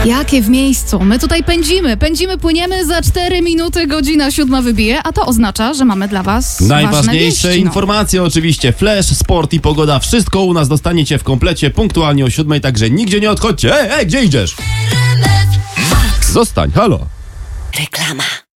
Jakie w miejscu? My tutaj pędzimy, płyniemy, za 4 minuty godzina 7 wybije, a to oznacza, że mamy dla was najważniejsze ważne informacje oczywiście. Flash, sport i pogoda. Wszystko u nas dostaniecie w komplecie punktualnie o 7, także nigdzie nie odchodźcie. Gdzie idziesz? Zostań, halo. Reklama.